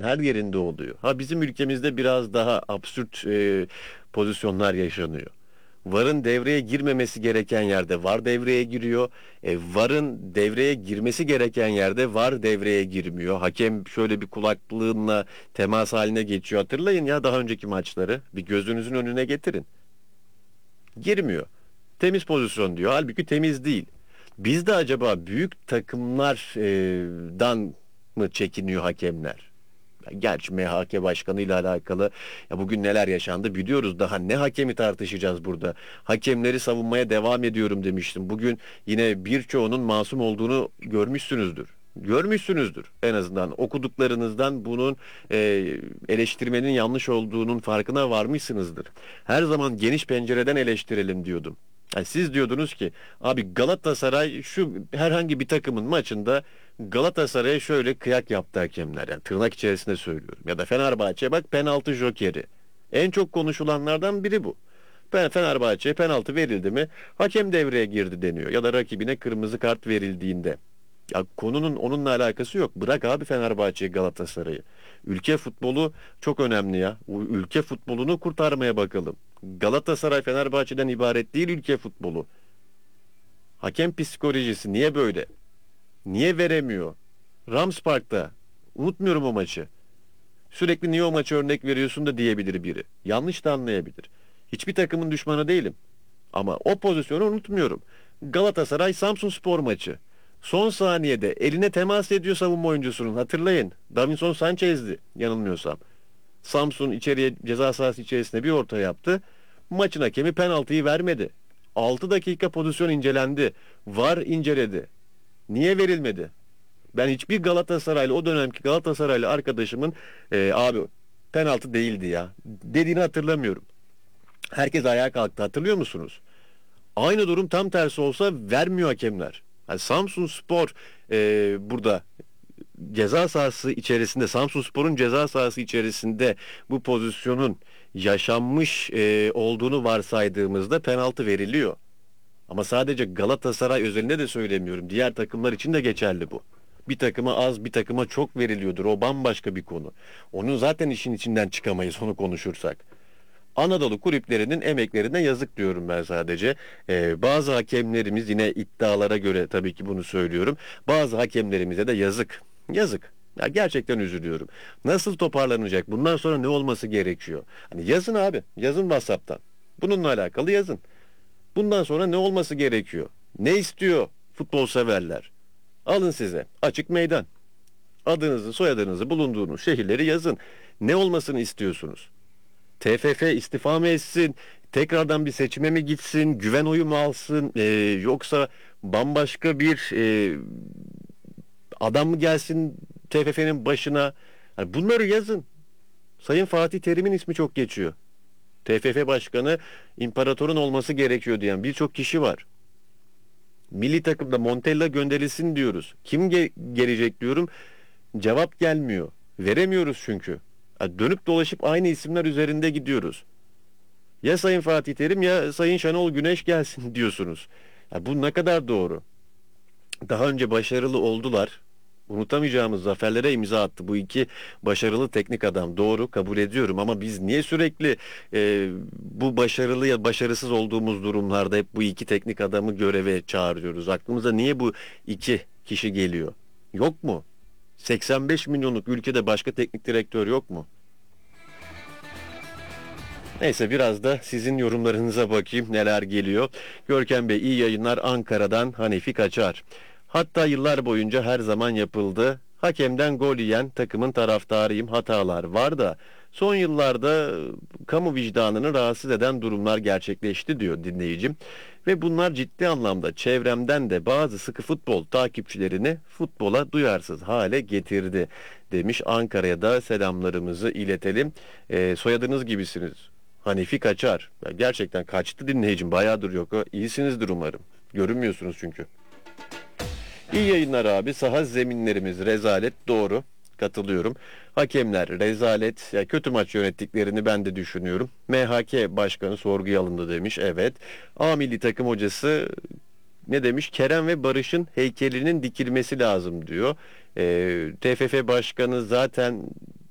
her yerinde oluyor. Ha bizim ülkemizde biraz daha absürt pozisyonlar yaşanıyor. VAR'ın devreye girmemesi gereken yerde VAR devreye giriyor. VAR'ın devreye girmesi gereken yerde VAR devreye girmiyor. Hakem şöyle bir kulaklığınla temas haline geçiyor. Hatırlayın ya daha önceki maçları. Bir gözünüzün önüne getirin. Girmiyor. Temiz pozisyon diyor. Halbuki temiz değil. Bizde acaba büyük takımlardan mı çekiniyor hakemler? Gerçi MHK Başkanı ile alakalı ya bugün neler yaşandı biliyoruz. Daha ne hakemi tartışacağız burada. Hakemleri savunmaya devam ediyorum demiştim. Bugün yine birçoğunun masum olduğunu görmüşsünüzdür. Görmüşsünüzdür. En azından okuduklarınızdan bunun eleştirmenin yanlış olduğunun farkına varmışsınızdır. Her zaman geniş pencereden eleştirelim diyordum. Yani siz diyordunuz ki abi Galatasaray şu herhangi bir takımın maçında Galatasaray'a şöyle kıyak yaptı hakemler. Yani tırnak içerisinde söylüyorum. Ya da Fenerbahçe bak penaltı jokeri. En çok konuşulanlardan biri bu. Fenerbahçe'ye penaltı verildi mi hakem devreye girdi deniyor. Ya da rakibine kırmızı kart verildiğinde. Ya konunun onunla alakası yok. Bırak abi Fenerbahçe'yi Galatasaray'ı. Ülke futbolu çok önemli ya. Ülke futbolunu kurtarmaya bakalım. Galatasaray Fenerbahçe'den ibaret değil ülke futbolu. Hakem psikolojisi niye böyle? Niye veremiyor? Rams Park'ta. Unutmuyorum o maçı. Sürekli niye o maçı örnek veriyorsun da diyebilir biri. Yanlış da anlayabilir. Hiçbir takımın düşmanı değilim. Ama o pozisyonu unutmuyorum. Galatasaray Samsunspor maçı. Son saniyede eline temas ediyor savunma oyuncusunun. Hatırlayın. Davinson Sanchez'di yanılmıyorsam. Samsun içeriye ceza sahası içerisinde bir orta yaptı. Maçın hakemi penaltıyı vermedi. 6 dakika pozisyon incelendi. VAR inceledi. Niye verilmedi? Ben hiçbir Galatasaraylı o dönemki Galatasaraylı arkadaşımın abi penaltı değildi ya dediğini hatırlamıyorum. Herkes ayağa kalktı hatırlıyor musunuz? Aynı durum tam tersi olsa vermiyor hakemler. Yani Samsunspor burada ceza sahası içerisinde Samsunspor'un ceza sahası içerisinde bu pozisyonun yaşanmış olduğunu varsaydığımızda penaltı veriliyor. Ama sadece Galatasaray özelinde de söylemiyorum. Diğer takımlar için de geçerli bu. Bir takıma az, bir takıma çok veriliyordur. O bambaşka bir konu. Onun zaten işin içinden çıkamayız onu konuşursak. Anadolu kulüplerinin emeklerine yazık diyorum ben sadece. Bazı hakemlerimiz yine iddialara göre tabii ki bunu söylüyorum. Bazı hakemlerimize de yazık. Yazık. Ya gerçekten üzülüyorum. Nasıl toparlanacak? Bundan sonra ne olması gerekiyor? Hani yazın abi. Yazın WhatsApp'tan. Bununla alakalı yazın. Bundan sonra ne olması gerekiyor? Ne istiyor futbol severler? Alın size açık meydan. Adınızı, soyadınızı, bulunduğunuz şehirleri yazın. Ne olmasını istiyorsunuz? TFF istifa mı etsin? Tekrardan bir seçime mi gitsin? Güven oyu mu alsın? Yoksa bambaşka bir adam mı gelsin TFF'nin başına? Yani bunları yazın. Sayın Fatih Terim'in ismi çok geçiyor. TFF Başkanı imparatorun olması gerekiyor diyen birçok kişi var. Milli takımda Montella gönderilsin diyoruz. Kim gelecek diyorum. Cevap gelmiyor. Veremiyoruz çünkü. Ya dönüp dolaşıp aynı isimler üzerinde gidiyoruz. Ya Sayın Fatih Terim ya Sayın Şenol Güneş gelsin diyorsunuz. Ya bu ne kadar doğru? Daha önce başarılı oldular. Unutamayacağımız zaferlere imza attı bu iki başarılı teknik adam. Doğru kabul ediyorum ama biz niye sürekli bu başarılı ya başarısız olduğumuz durumlarda hep bu iki teknik adamı göreve çağırıyoruz? Aklımıza niye bu iki kişi geliyor? Yok mu? 85 milyonluk ülkede başka teknik direktör yok mu? Neyse biraz da sizin yorumlarınıza bakayım neler geliyor. Görkem Bey iyi yayınlar Ankara'dan Hanefi Kaçar. Hatta yıllar boyunca her zaman yapıldı. Hakemden gol yiyen takımın taraftarıyım hatalar var da son yıllarda kamu vicdanını rahatsız eden durumlar gerçekleşti diyor dinleyicim. Ve bunlar ciddi anlamda çevremden de bazı sıkı futbol takipçilerini futbola duyarsız hale getirdi demiş. Ankara'ya da selamlarımızı iletelim. Soyadınız gibisiniz. Hanefi Kaçar. Ya gerçekten kaçtı dinleyicim. Bayağıdır yok. İyisinizdir umarım. Görünmüyorsunuz çünkü. İyi yayınlar abi. Saha zeminlerimiz rezalet. Doğru. Katılıyorum. Hakemler rezalet. Ya kötü maç yönettiklerini ben de düşünüyorum. MHK başkanı sorguya alındı demiş. Evet. A milli takım hocası ne demiş? Kerem ve Barış'ın heykelinin dikilmesi lazım diyor. TFF başkanı zaten